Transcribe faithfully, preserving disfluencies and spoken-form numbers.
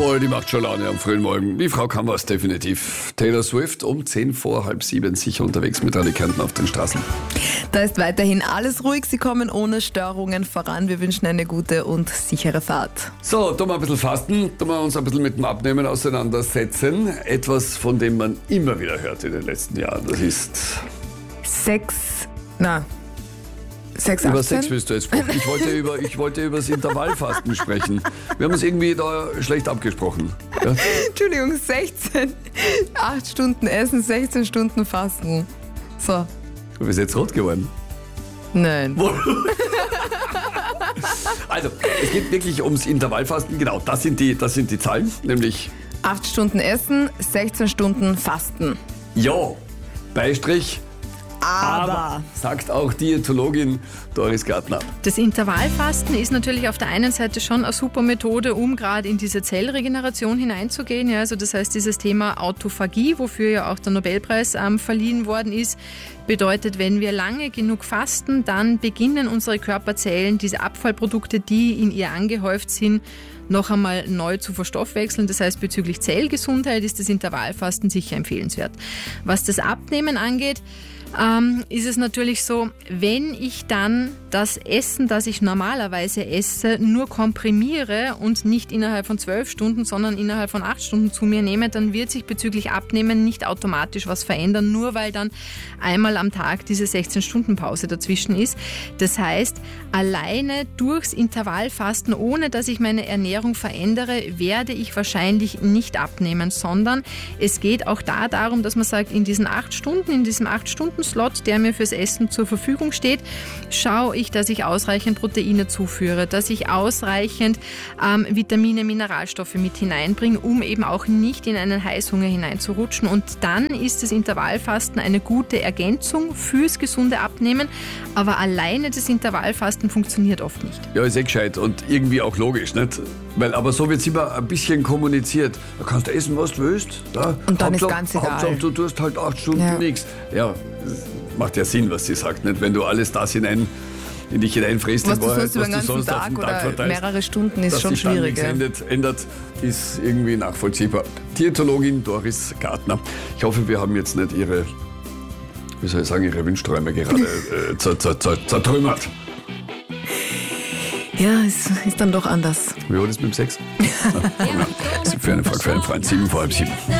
Boah, die macht schon Laune am frühen Morgen. Die Frau kann was, definitiv. Taylor Swift um zehn vor halb sieben sicher unterwegs mit Radio Kärnten auf den Straßen. Da ist weiterhin alles ruhig. Sie kommen ohne Störungen voran. Wir wünschen eine gute und sichere Fahrt. So, tun wir ein bisschen fasten, tun wir uns ein bisschen mit dem Abnehmen auseinandersetzen. Etwas, von dem man immer wieder hört in den letzten Jahren. Das ist... Sex... Na... Sex Über achtzehn? Sex willst du jetzt sprechen. Ich wollte über, ich wollte über das Intervallfasten sprechen. Wir haben uns irgendwie da schlecht abgesprochen. Ja? Entschuldigung, sechzehn. acht Stunden Essen, sechzehn Stunden Fasten. So. Du bist jetzt rot geworden. Nein. Also, es geht wirklich ums Intervallfasten. Genau, das sind die, das sind die Zahlen. Nämlich... acht Stunden Essen, sechzehn Stunden Fasten. Ja, Beistrich... Aber. Aber, sagt auch Diätologin Doris Gartner. Das Intervallfasten ist natürlich auf der einen Seite schon eine super Methode, um gerade in diese Zellregeneration hineinzugehen. Ja, also das heißt, dieses Thema Autophagie, wofür ja auch der Nobelpreis ähm, verliehen worden ist, bedeutet, wenn wir lange genug fasten, dann beginnen unsere Körperzellen diese Abfallprodukte, die in ihr angehäuft sind, noch einmal neu zu verstoffwechseln. Das heißt, bezüglich Zellgesundheit ist das Intervallfasten sicher empfehlenswert. Was das Abnehmen angeht, ähm, ist es natürlich so, wenn ich dann das Essen, das ich normalerweise esse, nur komprimiere und nicht innerhalb von zwölf Stunden, sondern innerhalb von acht Stunden zu mir nehme, dann wird sich bezüglich Abnehmen nicht automatisch was verändern, nur weil dann einmal am Tag diese sechzehn Stunden Pause dazwischen ist. Das heißt, alleine durchs Intervallfasten, ohne dass ich meine Ernährung verändere, werde ich wahrscheinlich nicht abnehmen, sondern es geht auch da darum, dass man sagt, in diesen acht Stunden, in diesem acht Stunden Slot, der mir fürs Essen zur Verfügung steht, schaue ich, dass ich ausreichend Proteine zuführe, dass ich ausreichend ähm, Vitamine, Mineralstoffe mit hineinbringe, um eben auch nicht in einen Heißhunger hineinzurutschen. Und dann ist das Intervallfasten eine gute Ergänzung fürs gesunde Abnehmen, aber alleine das Intervallfasten funktioniert oft nicht. Ja, ist eh gescheit und irgendwie auch logisch, nicht? Weil, aber so wird es immer ein bisschen kommuniziert. Da kannst du essen, was du willst. Ja? Und dann ist Hauptsache- ganz egal. Hauptsache, du tust halt acht Stunden Ja. nichts. Ja, das macht ja Sinn, was sie sagt, nicht? Wenn du alles das hinein, in dich hineinfrisst, Was in du Wahrheit, sonst über den was du ganzen sonst auf Tag den Tag oder verteilst, mehrere Stunden ist dass schon sich dann schwierig. nichts Ja. ändert, ändert, ist irgendwie nachvollziehbar. Diätologin Doris Gartner. Ich hoffe, wir haben jetzt nicht ihre, wie soll ich sagen, ihre Wünschträume gerade äh, zer, zer, zer, zertrümmert. Ja, es ist dann doch anders. Wie war das mit dem Sex? Ja. Für einen Freund, für einen Freund, sieben vor halb sieben.